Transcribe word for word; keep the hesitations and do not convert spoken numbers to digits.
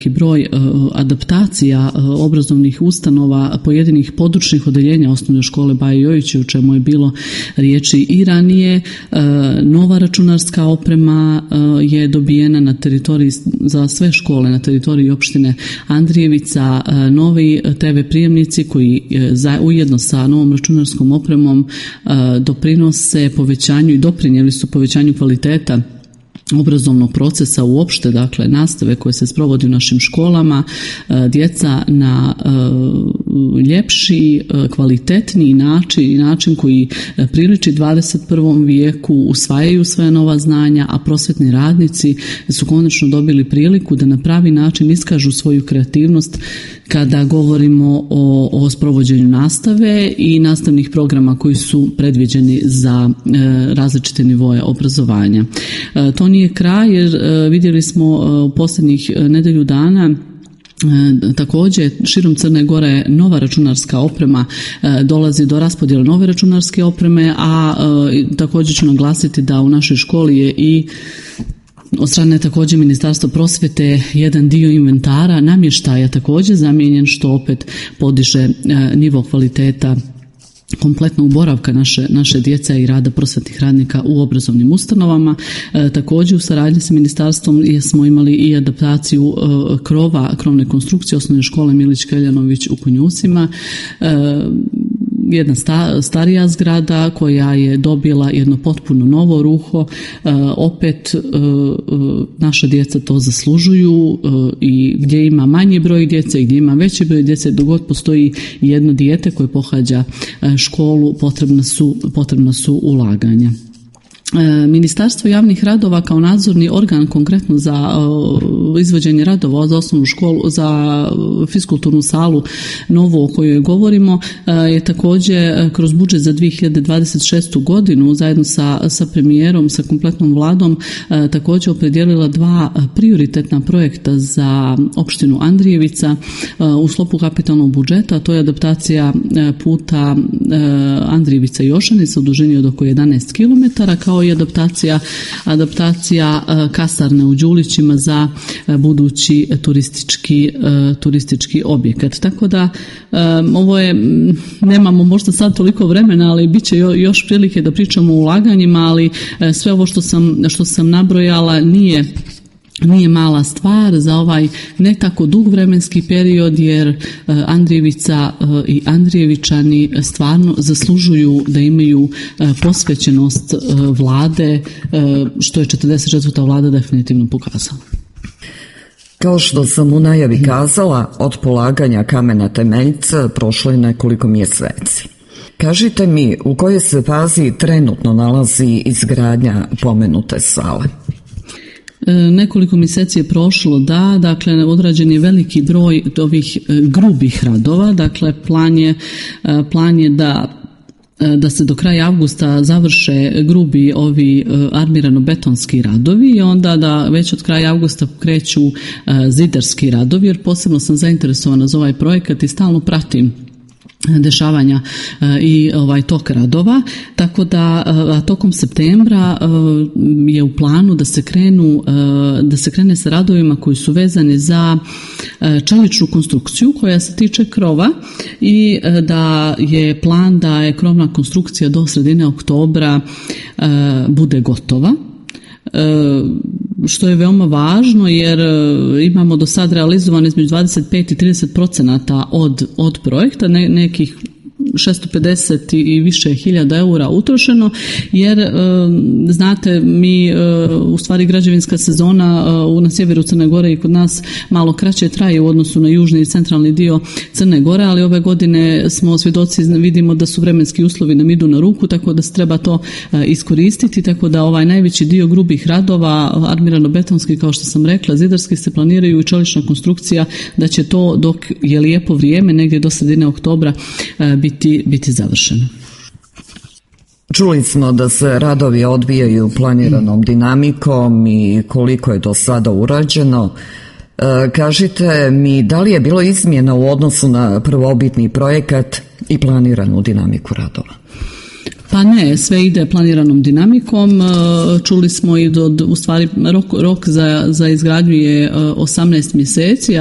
broj adaptacija obrazovnih ustanova pojedinih područnih odeljenja osnovne škole Bajo Jojić, o čemu je bilo riječi i ranije. Nova računarska oprema je dobijena na teritoriji za sve škole na teritoriji opštine Andrijevica, novi te ve prijemnici koji ujedno sa novom računarskom opremom doprinose povećanju i doprinijeli su povećanju kvaliteta obrazovnog procesa uopšte, dakle nastave koje se sprovodi u našim školama. Djeca na ljepši, kvalitetniji način i način koji priliči dvadeset prvom vijeku usvajaju svoja nova znanja, a prosvetni radnici su konačno dobili priliku da na pravi način iskažu svoju kreativnost kada govorimo o, o sprovođenju nastave i nastavnih programa koji su predviđeni za e, različite nivoje obrazovanja. E, to nije kraj jer e, vidjeli smo e, u posljednjih nedelju dana E, također širom Crne Gore nova računarska oprema, e, dolazi do raspodjele nove računarske opreme, a e, također ću naglasiti da u našoj školi je i od strane također Ministarstva prosvjete jedan dio inventara namještaja također zamijenjen, što opet podiže e, nivo kvaliteta kompletnog boravka naše, naše djece i rada prosvjetnih radnika u obrazovnim ustanovama. E, također u saradnji sa ministarstvom smo imali i adaptaciju e, krova, krovne konstrukcije osnovne škole Milić Keljanović u Konjusima. E, jedna sta, starija zgrada koja je dobila jedno potpuno novo ruho. E, opet e, naša djeca to zaslužuju e, i gdje ima manji broj djece i gdje ima veći broj djece, dok god postoji jedno dijete koje pohađa e, školu, potrebna su, potrebna su ulaganja. Ministarstvo javnih radova kao nadzorni organ konkretno za izvođenje radova za osnovnu školu, za fiskulturnu salu novu o kojoj govorimo, je također kroz budžet za dvije hiljade dvadeset šestu godinu zajedno sa, sa premijerom, sa kompletnom vladom također opredijelila dva prioritetna projekta za opštinu Andrijevica u sklopu kapitalnog budžeta. To je adaptacija puta Andrijevica i Ošanica u dužini od oko jedanaest kilometara, kao i adaptacija, adaptacija kasarne u Đulićima za budući turistički, turistički objekat. Tako da ovo je, nemamo možda sad toliko vremena, ali bit će još prilike da pričamo o ulaganjima, ali sve ovo što sam, što sam nabrojala nije Nije mala stvar za ovaj ne tako dug vremenski period, jer Andrijevica i Andrijevičani stvarno zaslužuju da imaju posvećenost vlade, što je četrdeset četvrta vlada definitivno pokazala. Kao što sam u najavi kazala, od polaganja kamena temeljca prošlo je nekoliko mjeseci. Kažite mi, u kojoj se fazi trenutno nalazi izgradnja pomenute sale? Nekoliko mjeseci je prošlo, da, dakle odrađen je veliki broj ovih grubih radova, dakle plan je, plan je da da se do kraja avgusta završe grubi ovi armirano-betonski radovi i onda da već od kraja avgusta kreću zidarski radovi, jer posebno sam zainteresovana za ovaj projekat i stalno pratim dešavanja i ovaj tok radova, tako da a tokom septembra je u planu da se krenu da se krene sa radovima koji su vezani za čeličnu konstrukciju koja se tiče krova i da je plan da je krovna konstrukcija do sredine oktobra bude gotova. Što je veoma važno jer imamo do sad realizovano između dvadeset pet i trideset procenata od, od projekta, ne, nekih šesto pedeset i više hiljada eura utrošeno, jer znate mi u stvari građevinska sezona na sjeveru Crne Gore i kod nas malo kraće traje u odnosu na južni i centralni dio Crne Gore, ali ove godine smo svjedoci, vidimo da su vremenski uslovi nam idu na ruku, tako da se treba to iskoristiti, tako da ovaj najveći dio grubih radova, armirano-betonski kao što sam rekla, zidarski se planiraju i čelična konstrukcija, da će to dok je lijepo vrijeme, negdje do sredine oktobra biti Biti, biti završeno. Čuli smo da se radovi odvijaju planiranom dinamikom i koliko je do sada urađeno. E, kažite mi, da li je bilo izmjena u odnosu na prvobitni projekat i planiranu dinamiku radova? Pa ne, sve ide planiranom dinamikom. Čuli smo i do, u stvari rok, rok za, za izgradnju je osamnaest mjeseci,